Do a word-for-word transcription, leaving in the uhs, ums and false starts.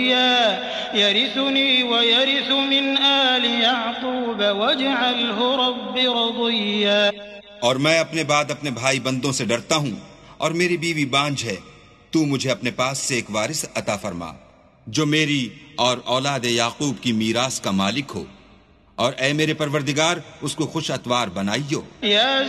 यरिसुनी व यरिसु मिन आलि याक़ूब वजअलहु रब्बि रदिया। और मैं अपने बाद अपने भाई बंदों से डरता हूँ और मेरी बीवी बांझ है, तू मुझे अपने पास से एक वारिस अता फरमा जो मेरी और औलाद याकूब की मीरास का मालिक हो, और ऐ मेरे परवरदिगार उसको खुश अतवार बनाइयो।